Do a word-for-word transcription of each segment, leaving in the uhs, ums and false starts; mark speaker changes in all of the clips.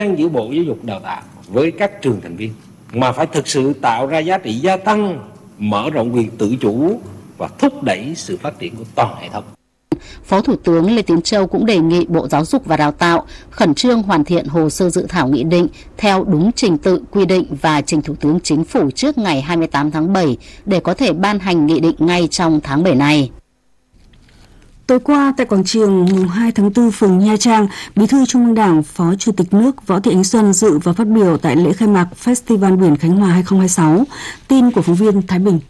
Speaker 1: giữa Bộ Giáo dục Đào tạo với các trường thành viên mà phải thực sự tạo ra giá trị gia tăng, mở rộng quyền tự chủ và thúc đẩy sự phát triển của toàn hệ thống.
Speaker 2: Phó Thủ tướng Lê Tiến Châu cũng đề nghị Bộ Giáo dục và Đào tạo khẩn trương hoàn thiện hồ sơ dự thảo nghị định theo đúng trình tự quy định và trình Thủ tướng Chính phủ trước ngày hai mươi tám tháng bảy để có thể ban hành nghị định ngay trong tháng bảy này.
Speaker 3: Tối qua, tại quảng trường mùng hai tháng tư phường Nha Trang, Bí thư Trung ương Đảng, Phó Chủ tịch nước Võ Thị Ánh Xuân dự và phát biểu tại lễ khai mạc Festival Biển Khánh Hòa hai không hai sáu. Tin của phóng viên Thái Bình.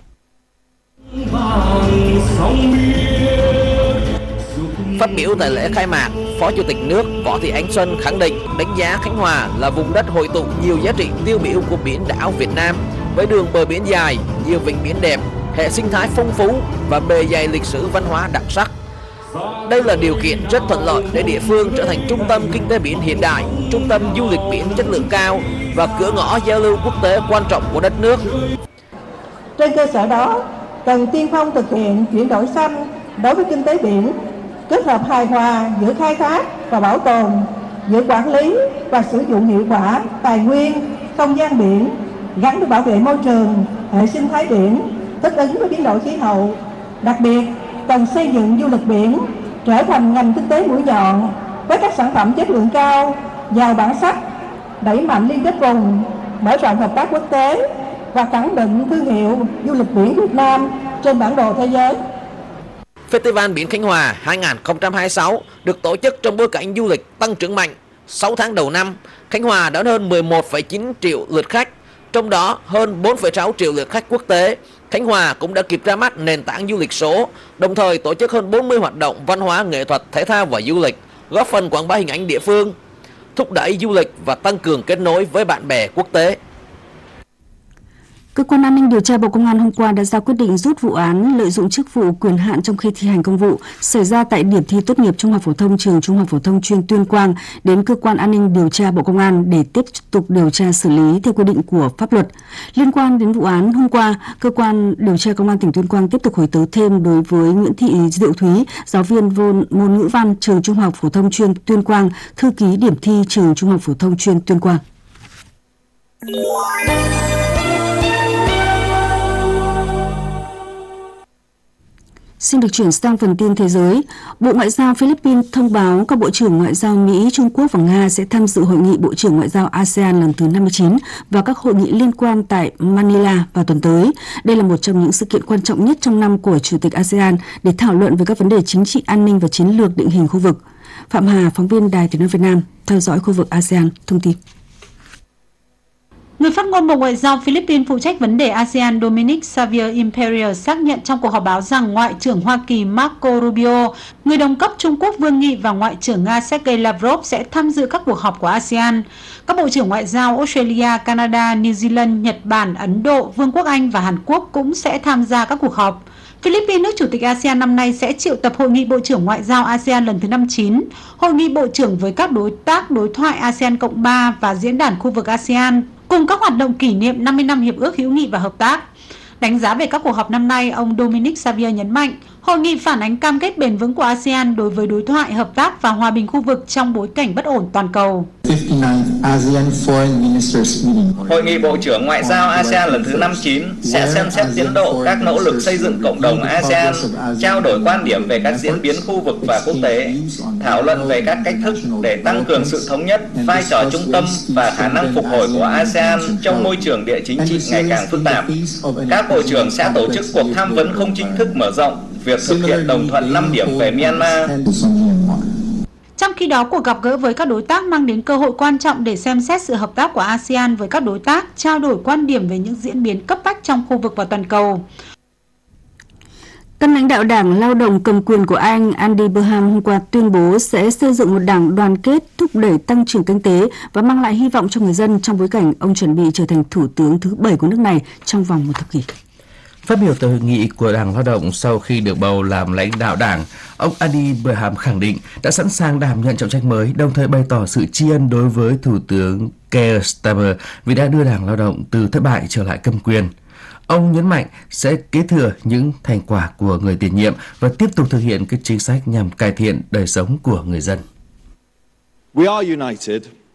Speaker 4: Phát biểu tại lễ khai mạc, Phó Chủ tịch nước Võ Thị Ánh Xuân khẳng định đánh giá Khánh Hòa là vùng đất hội tụ nhiều giá trị tiêu biểu của biển đảo Việt Nam với đường bờ biển dài, nhiều vịnh biển đẹp, hệ sinh thái phong phú và bề dày lịch sử văn hóa đặc sắc. Đây là điều kiện rất thuận lợi để địa phương trở thành trung tâm kinh tế biển hiện đại, trung tâm du lịch biển chất lượng cao và cửa ngõ giao lưu quốc tế quan trọng của đất nước.
Speaker 5: Trên cơ sở đó, cần tiên phong thực hiện chuyển đổi xanh đối với kinh tế biển, kết hợp hài hòa giữa khai thác và bảo tồn, giữa quản lý và sử dụng hiệu quả tài nguyên, không gian biển, gắn với bảo vệ môi trường, hệ sinh thái biển, thích ứng với biến đổi khí hậu. Đặc biệt, cần xây dựng du lịch biển trở thành ngành kinh tế mũi nhọn với các sản phẩm chất lượng cao, giàu bản sắc, đẩy mạnh liên kết vùng, mở rộng hợp tác quốc tế và khẳng định thương hiệu du lịch biển Việt Nam trên bản đồ thế giới.
Speaker 4: Festival Biển Khánh Hòa hai không hai sáu được tổ chức trong bối cảnh du lịch tăng trưởng mạnh. sáu tháng đầu năm, Khánh Hòa đón hơn mười một phẩy chín triệu lượt khách, trong đó hơn bốn phẩy sáu triệu lượt khách quốc tế. Khánh Hòa cũng đã kịp ra mắt nền tảng du lịch số, đồng thời tổ chức hơn bốn mươi hoạt động văn hóa, nghệ thuật, thể thao và du lịch, góp phần quảng bá hình ảnh địa phương, thúc đẩy du lịch và tăng cường kết nối với bạn bè quốc tế.
Speaker 3: Cơ quan An ninh điều tra Bộ Công an hôm qua đã ra quyết định rút vụ án lợi dụng chức vụ quyền hạn trong khi thi hành công vụ xảy ra tại điểm thi tốt nghiệp trung học phổ thông trường Trung học phổ thông chuyên Tuyên Quang đến Cơ quan An ninh điều tra Bộ Công an để tiếp tục điều tra xử lý theo quy định của pháp luật. Liên quan đến vụ án, hôm qua, Cơ quan điều tra Công an tỉnh Tuyên Quang tiếp tục khởi tố thêm đối với Nguyễn Thị Diệu Thúy, giáo viên môn ngữ văn trường Trung học phổ thông chuyên Tuyên Quang, thư ký điểm thi trường Trung học phổ thông chuyên Tuyên Quang. Xin được chuyển sang phần tin thế giới. Bộ Ngoại giao Philippines thông báo các bộ trưởng ngoại giao Mỹ, Trung Quốc và Nga sẽ tham dự hội nghị bộ trưởng ngoại giao a sê an lần thứ năm mươi chín và các hội nghị liên quan tại Manila vào tuần tới. Đây là một trong những sự kiện quan trọng nhất trong năm của Chủ tịch a sê an để thảo luận về các vấn đề chính trị, an ninh và chiến lược định hình khu vực. Phạm Hà, phóng viên Đài Tiếng nói Việt Nam, theo dõi khu vực a sê an, thông tin.
Speaker 6: Người phát ngôn Bộ Ngoại giao Philippines phụ trách vấn đề a sê an Dominic Xavier Imperial xác nhận trong cuộc họp báo rằng Ngoại trưởng Hoa Kỳ Marco Rubio, người đồng cấp Trung Quốc Vương Nghị và Ngoại trưởng Nga Sergei Lavrov sẽ tham dự các cuộc họp của a sê an. Các bộ trưởng ngoại giao Australia, Canada, New Zealand, Nhật Bản, Ấn Độ, Vương quốc Anh và Hàn Quốc cũng sẽ tham gia các cuộc họp. Philippines, nước chủ tịch a sê an năm nay, sẽ triệu tập Hội nghị Bộ trưởng Ngoại giao a sê an lần thứ năm mươi chín, Hội nghị Bộ trưởng với các đối tác đối thoại a sê an cộng ba và Diễn đàn khu vực a sê an, cùng các hoạt động kỷ niệm năm mươi năm Hiệp ước hữu nghị và hợp tác. Đánh giá về các cuộc họp năm nay, ông Dominic Xavier nhấn mạnh, hội nghị phản ánh cam kết bền vững của a sê an đối với đối thoại, hợp tác và hòa bình khu vực trong bối cảnh bất ổn toàn cầu.
Speaker 7: Hội nghị Bộ trưởng Ngoại giao a sê an lần thứ năm mươi chín sẽ xem xét tiến độ các nỗ lực xây dựng cộng đồng a sê an, trao đổi quan điểm về các diễn biến khu vực và quốc tế, thảo luận về các cách thức để tăng cường sự thống nhất, vai trò trung tâm và khả năng phục hồi của a sê an trong môi trường địa chính trị ngày càng phức tạp. Các bộ trưởng sẽ tổ chức cuộc tham vấn không chính thức mở rộng việc thực hiện đồng thuận năm điểm về Myanmar.
Speaker 6: Trong khi đó, cuộc gặp gỡ với các đối tác mang đến cơ hội quan trọng để xem xét sự hợp tác của a sê an với các đối tác, trao đổi quan điểm về những diễn biến cấp bách trong khu vực và toàn cầu.
Speaker 3: Tân lãnh đạo Đảng Lao động cầm quyền của Anh Andy Burnham hôm qua tuyên bố sẽ xây dựng một đảng đoàn kết thúc đẩy tăng trưởng kinh tế và mang lại hy vọng cho người dân trong bối cảnh ông chuẩn bị trở thành thủ tướng thứ bảy của nước này trong vòng một thập kỷ.
Speaker 8: Phát biểu tại hội nghị của Đảng Lao động sau khi được bầu làm lãnh đạo đảng, ông Andy Burnham khẳng định đã sẵn sàng đảm nhận trọng trách mới, đồng thời bày tỏ sự tri ân đối với Thủ tướng Keir Starmer vì đã đưa Đảng Lao động từ thất bại trở lại cầm quyền. Ông nhấn mạnh sẽ kế thừa những thành quả của người tiền nhiệm và tiếp tục thực hiện các chính sách nhằm cải thiện đời sống của người dân.
Speaker 9: We are united